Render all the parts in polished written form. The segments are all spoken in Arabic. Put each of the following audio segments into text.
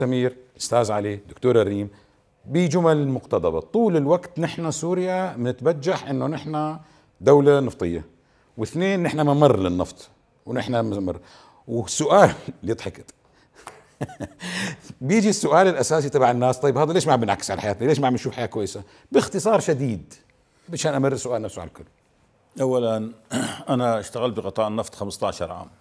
سمير، استاذ علي، دكتور الريم، بجمل مقتضبة طول الوقت نحن سوريا بنتبجح انه نحن دولة نفطية، واثنين نحن ممر للنفط ونحن ممر. والسؤال اللي ضحكت بيجي السؤال الاساسي تبع الناس، طيب هذا ليش ما عم بنعكس على حياتنا؟ ليش ما عم نشوف حياة كويسة؟ باختصار شديد مشان امر السؤال نفسه على الكل. اولا انا اشتغلت بقطاع النفط 15 عام.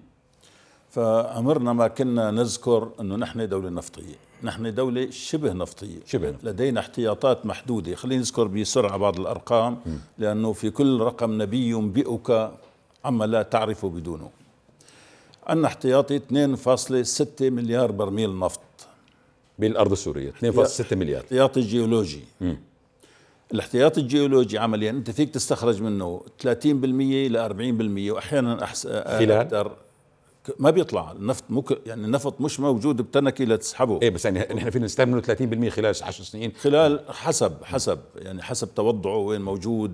فعمرنا ما كنا نذكر انه نحن دولة نفطية، نحن دولة شبه نفطية، لدينا احتياطات محدودة. خلينا نذكر بسرعة بعض الارقام لانه في كل رقم نبي ينبئك عما لا تعرف بدونه. عندنا احتياطي 2.6 مليار برميل نفط بالارض السورية، 2.6 مليار احتياطي جيولوجي. الاحتياطي الجيولوجي عمليا انت فيك تستخرج منه 30% ل 40%، واحيانا خلال أكثر. ما بيطلع النفط، يعني النفط مش موجود بتنكي لتسحبه. ايه بس يعني نحن فينا نستعمله 30% خلال 10 سنين، خلال حسب توضعه وين موجود،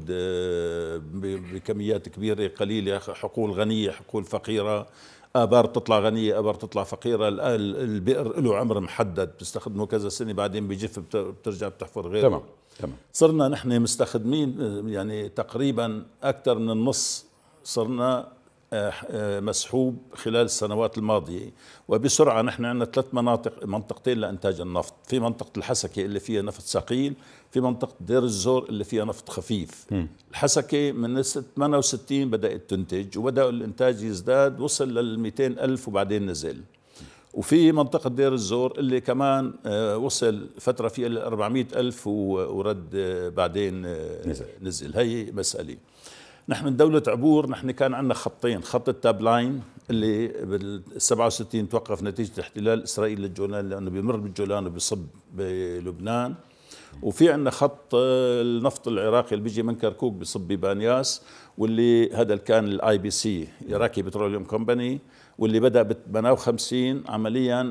بكميات كبيره قليله، حقول غنيه حقول فقيره، ابار تطلع غنيه ابار تطلع فقيره. البئر له عمر محدد بتستخدمه كذا سنه بعدين بيجف بترجع بتحفر غيره. تمام. صرنا نحن مستخدمين يعني تقريبا اكثر من النص صرنا مسحوب خلال السنوات الماضية. وبسرعة نحن عندنا 3 منطقتين لإنتاج النفط، في منطقة الحسكة اللي فيها نفط ثقيل، في منطقة دير الزور اللي فيها نفط خفيف. الحسكة من 68 بدأت تنتج وبدأ الإنتاج يزداد، وصل لل 200 ألف وبعدين نزل. وفي منطقة دير الزور اللي كمان وصل فترة فيها ل 400 ألف ورد بعدين نزل. هي مسألة. نحن دولة عبور، نحن كان عندنا خطين، خط التاب لاين اللي بال 67 توقف نتيجة احتلال إسرائيل للجولان لأنه بيمر بالجولان وبيصب بلبنان، وفي عندنا خط النفط العراقي اللي بيجي من كركوك بيصب ببانياس، واللي هذا كان الاي بي سي عراقي بتروليوم كومباني، واللي بدأ ب 58 عمليا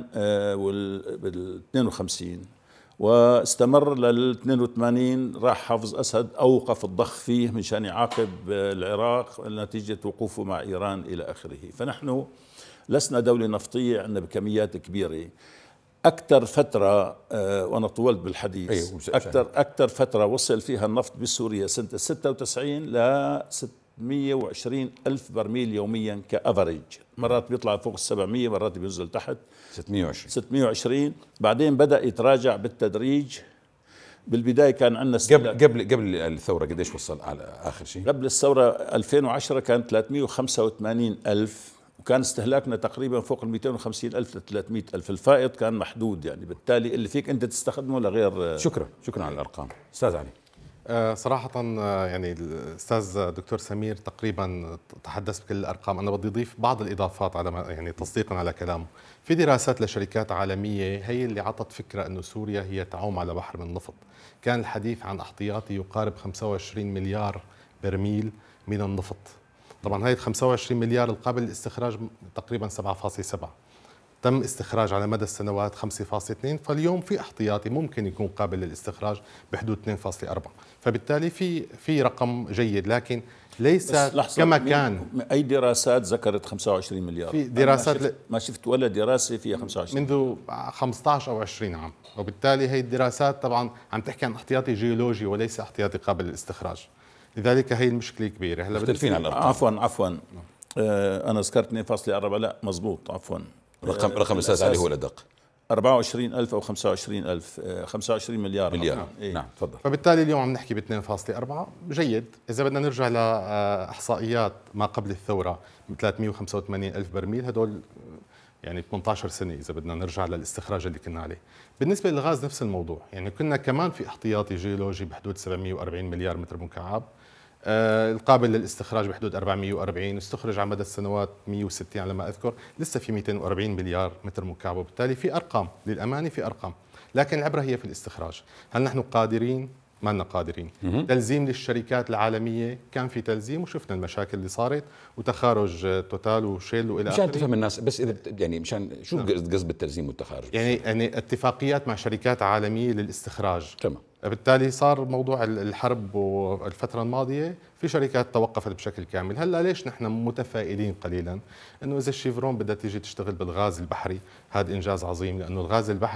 بال 52 واستمر لل 82. راح حافظ أسد أوقف الضخ فيه مشان يعاقب العراق نتيجة وقوفه مع إيران إلى آخره. فنحن لسنا دولة نفطية، عندنا بكميات كبيرة. أكثر فترة وأنا طولت بالحديث، أكثر فترة وصل فيها النفط بسوريا سنة 96 ل 620 ألف برميل يوميا كأفريج. مرات بيطلع فوق 700، مرات بينزل تحت 620. بعدين بدأ يتراجع بالتدريج. بالبداية كان عندنا قبل الثورة قديش وصل على آخر شيء؟ قبل الثورة 2010 كان 385 ألف، وكان استهلاكنا تقريبا فوق ال 250 ألف ل 300 ألف. الفائض كان محدود، يعني بالتالي اللي فيك أنت تستخدمه لغير. شكرا على الأرقام. أستاذ علي. صراحة يعني الأستاذ دكتور سمير تقريبا تحدث بكل الأرقام. أنا بدي أضيف بعض الإضافات على يعني تصديقا على كلامه. في دراسات لشركات عالمية هي اللي عطت فكرة أنه سوريا هي تعوم على بحر من النفط. كان الحديث عن احتياطي يقارب 25 مليار برميل من النفط. طبعا هاي 25 مليار القابل للاستخراج تقريبا 7.7، تم استخراج على مدى السنوات 5.2، فاليوم في احتياطي ممكن يكون قابل للاستخراج بحدود 2.4. فبالتالي في رقم جيد، لكن ليس كما كان. أي دراسات ذكرت 25 مليار؟ في دراسات ما شفت ولا دراسة فيها 25 منذ 15 أو 20 عام، وبالتالي هي الدراسات طبعا عم تحكي عن احتياطي جيولوجي وليس احتياطي قابل للاستخراج. لذلك هي المشكلة كبيرة. هلا مختلفين على الأرقام. عفوا أنا ذكرت 2.4. لا مزبوط، عفوا. رقم الأستاذ علي هو الأدق. 24 ألف أو 25 ألف، 25 مليار. إيه؟ نعم تفضل. فبالتالي اليوم عم نحكي ب 2.4 جيد. إذا بدنا نرجع لإحصائيات ما قبل الثورة 385 ألف برميل، هدول يعني 18 سنة إذا بدنا نرجع للاستخراج اللي كنا عليه. بالنسبة للغاز نفس الموضوع، يعني كنا كمان في احتياطي جيولوجي بحدود 740 مليار متر مكعب، القابل للاستخراج بحدود 440، استخرج على مدى السنوات 160 على ما أذكر، لسه في 240 مليار متر مكعب. وبالتالي في أرقام للأمانة، في أرقام، لكن العبرة هي في الاستخراج. هل نحن قادرين؟ ما لنا قادرين. تلزيم للشركات العالمية كان في تلزيم، وشفنا المشاكل اللي صارت وتخارج توتال وشيل والى اخره. مشان تفهم الناس بس اذا يعني مشان شو قصد بالتلزيم والتخارج؟ يعني اتفاقيات مع شركات عالمية للاستخراج. تمام. بالتالي صار موضوع الحرب والفترة الماضية في شركات توقفت بشكل كامل. هلا ليش نحن متفائلين قليلا؟ انه اذا الشيفرون بدها تيجي تشتغل بالغاز البحري، هذا انجاز عظيم، لانه الغاز البحري